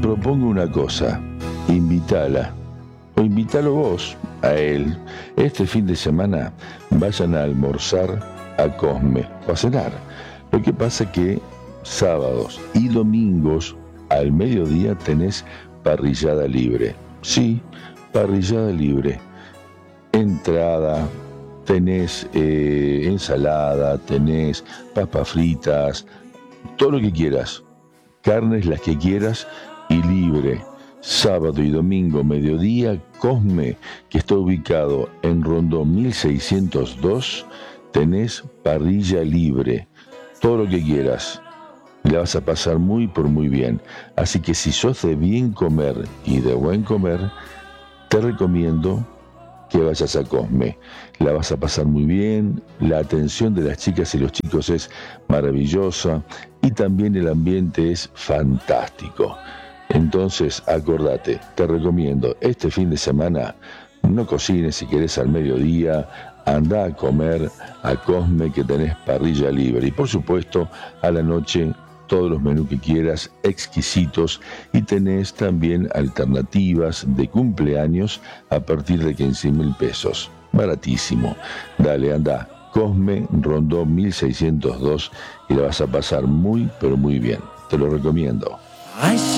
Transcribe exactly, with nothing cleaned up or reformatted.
propongo una cosa, invítala, o invítalo vos a él. Este fin de semana vayan a almorzar a Cosme o a cenar. Lo que pasa que sábados y domingos al mediodía tenés parrillada libre. Sí, parrillada libre. Entrada, tenés eh, ensalada, tenés papas fritas, todo lo que quieras. Carnes las que quieras y libre. Sábado y domingo, mediodía, Cosme, que está ubicado en Rondón mil seiscientos dos, tenés parrilla libre. Todo lo que quieras. La vas a pasar muy por muy bien. Así que si sos de bien comer y de buen comer, te recomiendo que vayas a Cosme. La vas a pasar muy bien, la atención de las chicas y los chicos es maravillosa y también el ambiente es fantástico. Entonces, acordate, te recomiendo este fin de semana, no cocines si querés al mediodía, anda a comer a Cosme que tenés parrilla libre y por supuesto a la noche todos los menús que quieras, exquisitos, y tenés también alternativas de cumpleaños a partir de quince mil pesos. Baratísimo. Dale, anda, Cosme, Rondón mil seiscientos dos y la vas a pasar muy, pero muy bien. Te lo recomiendo. Ay, sí.